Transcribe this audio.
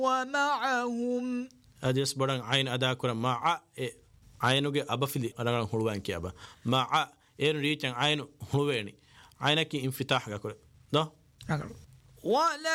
ومعهم أديس بدن عين أدا كرا مع عينوجي أبفلي أنا هلوان كيابا مع إير ريتشن عين هلواني عينك انفتاح كرا ده ولا